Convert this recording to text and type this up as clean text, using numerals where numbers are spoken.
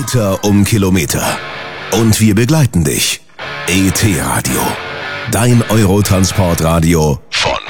Kilometer um Kilometer. Und wir begleiten dich. ET Radio. Dein Eurotransportradio von